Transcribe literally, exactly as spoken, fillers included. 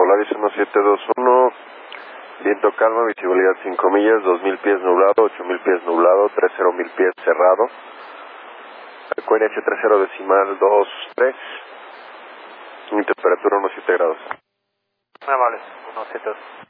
Polaris uno siete dos uno, viento calma, visibilidad cinco millas, dos mil pies nublado, ocho mil pies nublado, treinta mil pies cerrado, Q N H treinta decimal dos tres, y temperatura uno siete grados. Muy amable, uno siete dos.